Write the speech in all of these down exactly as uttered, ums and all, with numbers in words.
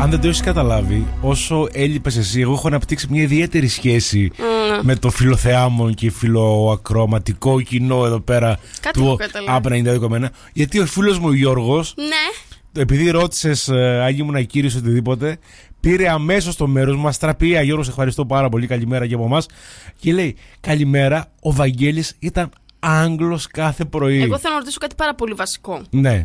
αν δεν το έχεις καταλάβει, όσο έλειπες εσύ, εγώ έχω αναπτύξει μια ιδιαίτερη σχέση mm. με το φιλοθεάμον και φιλοακροματικό κοινό εδώ πέρα. Κάτι του App ενενήντα δύο κόμμα ένα. Γιατί ο φίλος μου ο Γιώργος, ναι. επειδή ρώτησες αν ήμουν κύριος οτιδήποτε, πήρε αμέσως το μέρος μας. Τραπεία, Γιώργο, σε ευχαριστώ πάρα πολύ. Καλημέρα και από εμάς. Και λέει: καλημέρα, ο Βαγγέλης ήταν Άγγλος κάθε πρωί. Εγώ θέλω να ρωτήσω κάτι πάρα πολύ βασικό. Ναι.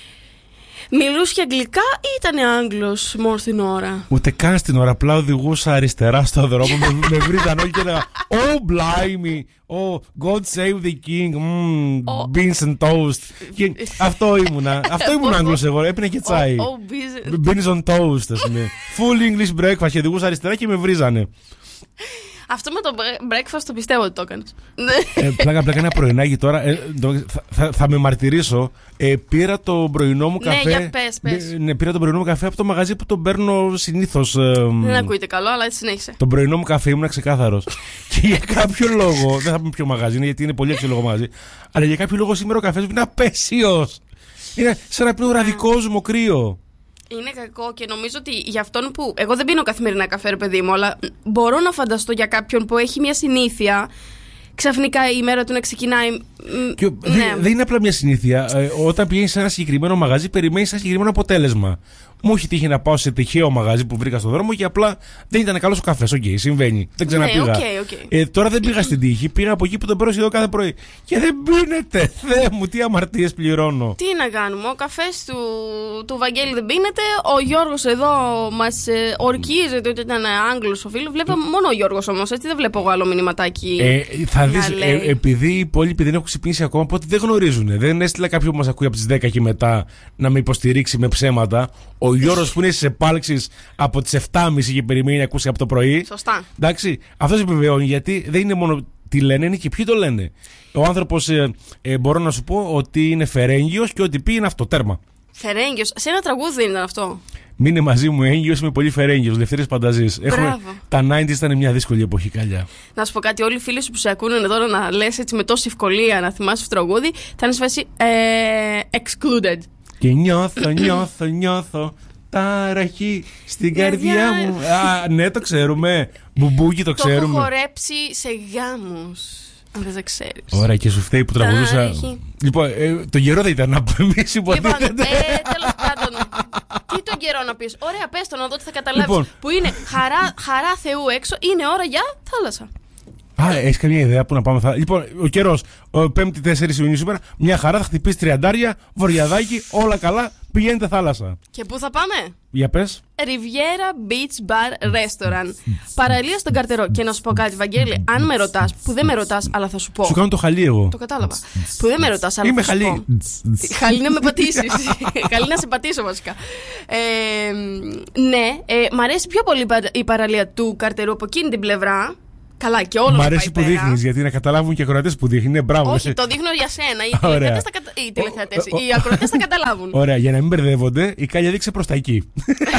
Μιλούσε αγγλικά ή ήταν Άγγλος μόνο στην ώρα? Ούτε καν στην ώρα. Απλά οδηγούσα αριστερά στο δρόμο. με, με βρήκαν όλοι και έλεγα: Oh, blimey! Oh, God save the king! Mm, oh. Beans and toast. Και αυτό ήμουνα. Αυτό ήμουν Άγγλος εγώ. Έπαιρνα και τσάι. Oh, oh, beans on toast, ας πούμε. Full English breakfast. Και οδηγούσα αριστερά και με βρίζανε. Αυτό με το breakfast το πιστεύω ότι το έκανες. ε, πλάκα πλάκα ένα πρωινάκι τώρα. Ε, το, θα, θα, θα με μαρτυρήσω. Ε, πήρα το πρωινό μου καφέ. Ναι, για πες, πες. Ναι, πήρα το πρωινό μου καφέ από το μαγαζί που τον παίρνω συνήθως. Ε, δεν ακούγεται καλό, αλλά έτσι συνέχισε. Τον πρωινό μου καφέ ήμουν ξεκάθαρος. Και για κάποιο λόγο. Δεν θα πούμε ποιο μαγαζί είναι, γιατί είναι πολύ αξιόλογο μαγαζί. Αλλά για κάποιο λόγο σήμερα ο καφές μου είναι απέσιος. Είναι σαν να πίνω ραδικόζουμο κρύο. Είναι κακό και νομίζω ότι για αυτόν που. Εγώ δεν πίνω καθημερινά καφέ, ρε παιδί μου, αλλά μπορώ να φανταστώ για κάποιον που έχει μια συνήθεια. Ξαφνικά η μέρα του να ξεκινάει. Και, ναι. Δεν δε είναι απλά μια συνήθεια. Ε, όταν πηγαίνεις σε ένα συγκεκριμένο μαγαζί, περιμένεις ένα συγκεκριμένο αποτέλεσμα. Μου έχει τύχει να πάω σε τυχαίο μαγαζί που βρήκα στον δρόμο και απλά δεν ήταν καλός ο καφές. Οκ, okay, συμβαίνει. Δεν ξαναπήγα. Ναι, okay, okay. Ε, τώρα δεν πήγα στην τύχη. Πήγα από εκεί που τον παίρνω εδώ κάθε πρωί. Και δεν πίνεται. Θεέ μου, τι αμαρτίες πληρώνω. Τι να κάνουμε. Ο καφές του, του Βαγγέλη δεν πίνεται. Ο Γιώργος εδώ μας ε, ορκίζεται ότι ήταν Άγγλος ο φίλος. Βλέπω μόνο ο Γιώργος όμως. Έτσι δεν βλέπω εγώ άλλο μηνυματάκι. Ε, θα δεις, ε, επειδή οι υπόλοιποι δεν έχουν ξυπνήσει ακόμα, οπότε δεν γνωρίζουν. Δεν έστειλα κάποιον που μας ακούει από τις δέκα και μετά να με υποστηρίξει με ψέματα. Ο Γιώργος που είναι στις επάλξεις από τις επτά και μισή και περιμένει να ακούσει από το πρωί. Σωστά. Εντάξει, αυτός επιβεβαιώνει, γιατί δεν είναι μόνο τι λένε, είναι και ποιοι το λένε. Ο άνθρωπος ε, ε, μπορώ να σου πω ότι είναι φερέγγιος και ότι πει είναι αυτό. Τέρμα. Φερέγγιος. Σε ένα τραγούδι δεν ήταν αυτό? Μείνε μαζί μου έγκυος, είμαι πολύ φερέγγιος. Λευτέρης Πανταζής. Έχουμε... Τα ενενήντα ήταν μια δύσκολη εποχή, καλιά. Να σου πω κάτι, όλοι οι φίλοι σου που σε ακούνε τώρα να λες έτσι με τόση ευκολία να θυμάσαι το τραγούδι, θα είναι σφασί ε, excluded. Και νιώθω, νιώθω, νιώθω ταραχή στην καρδιά μου. Α, ναι, το ξέρουμε. Μπουμπούκι, το ξέρουμε. Το έχω χορέψει σε γάμους. Αν δεν τα ξέρεις. Ωραία, και σου φταίει που τραγουδούσα. Λοιπόν, ε, το καιρό δεν ήταν να πούμε εμείς, υποτίθεται. Λοιπόν, ε, τέλος πάντων. Τι τον καιρό να πεις? Ωραία, πες το να δω τι θα καταλάβεις. Λοιπόν. Που είναι χαρά, χαρά Θεού έξω, είναι ώρα για θάλασσα. Α, έχεις καμία ιδέα που να πάμε θάλασσα? Λοιπόν, ο καιρός, πέμπτη τέσσερις Ιουνίου σήμερα, μια χαρά, θα χτυπήσει τριαντάρια, βορειαδάκι, όλα καλά, πηγαίνετε θάλασσα. Και πού θα πάμε? Για πες. Riviera Beach Bar Restaurant. Παραλία στον Καρτερό. Και να σου πω κάτι, Βαγγέλη, αν με ρωτάς, που δεν με ρωτάς, αλλά θα σου πω. Σου κάνω το χαλί εγώ. Το κατάλαβα. Που δεν με ρωτάς, αλλά είμαι θα σου χαλί. πω. Χαλί να με πατήσεις. Χαλί να σε πατήσω βασικά. Ε, ναι, ε, μ' αρέσει πιο πολύ η παραλία του Καρτερού από εκείνη την πλευρά. Καλά, και όλο. Μ' αρέσει που δείχνεις, γιατί να καταλάβουν και οι ακροατές που δείχνει. Ναι, μπράβο. Όχι, το δείχνω για σένα. Οι τηλεθεατές θα, κατα... οι, τηλεθεατές, οι ακροατές θα καταλάβουν. Ωραία, για να μην μπερδεύονται, η Κάλια δείξε προς τα εκεί.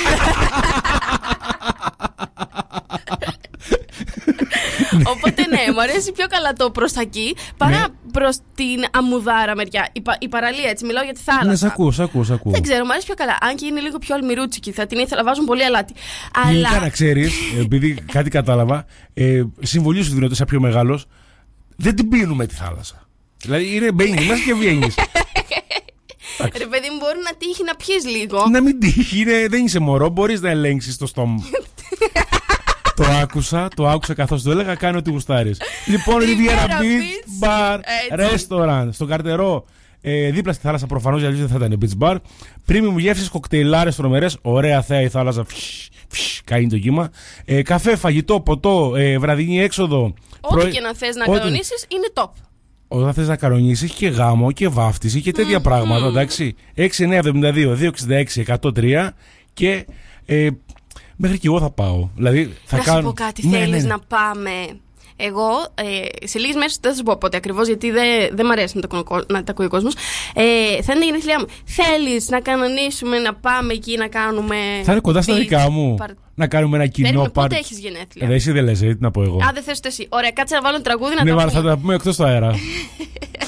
Οπότε ναι, μου αρέσει πιο καλά το προς τα εκεί παρά ναι. προς την αμμουδάρα μεριά. Η, πα, η παραλία, έτσι, μιλάω για τη θάλασσα. Ναι, σ' ακούω, σ' ακούω, σ' ακούω. Δεν ξέρω, μου αρέσει πιο καλά. Αν και είναι λίγο πιο αλμυρούτσικη, θα την ήθελα, βάζουν πολύ αλάτι. Αλλά. Για να ξέρεις, επειδή κάτι κατάλαβα, ε, συμβολή σου δίνω σαν πιο μεγάλος, δεν την πίνουμε τη θάλασσα. Δηλαδή είναι μπαίνεις μέσα και βγαίνεις. Ρε παιδί μου, μπορεί να τύχει να πιείς λίγο. Να μην τύχει, είναι, δεν είσαι μωρό, μπορείς να ελέγξεις το στόμα. Το άκουσα, το άκουσα καθώς το έλεγα, κάνω ό,τι γουστάρεις. Λοιπόν, Riviera Beach Bar Restaurant στον Καρτερό, ε, δίπλα στη θάλασσα προφανώς, γιατί δεν θα ήταν beach bar. Premium γεύσεις, κοκτέιλάρες τρομερές, ωραία θέα η θάλασσα, φυσ, φυσ, κάνει το κύμα. Ε, καφέ, φαγητό, ποτό, ε, βραδινή έξοδο. Ό,τι προ... και να θες να Ό,τι... κανονίσεις είναι top. Όταν θες να κανονίσεις και γάμο και βάφτιση και τέτοια mm, πράγματα, mm. εντάξει. έξι εννιά εβδομήντα δύο δύο εξήντα έξι εκατόν τρία και ε, μέχρι και εγώ θα πάω. Δηλαδή, θα να κάνω... σου πω κάτι, ναι, θέλεις ναι. να πάμε? Εγώ ε, σε λίγες μέρες δεν θα σου πω πότε ακριβώς, γιατί δεν δε μ' αρέσει να τα, να τα ακούει ο κόσμος. Ε, θα είναι η γενέθλιά μου. Θέλεις να κανονίσουμε να πάμε εκεί να κάνουμε. Θα είναι κοντά στα δικά μου. Παρ... Να κάνουμε ένα κοινό πάρτι. πάρτι. Πότε έχεις γενέθλια? Ε, εσύ δεν λες, τι να πω εγώ. Α, δεν θες το εσύ. Ωραία, κάτσε να βάλω τραγούδι να ναι, τα πούμε. Ναι, θα τα πούμε εκτός του αέρα.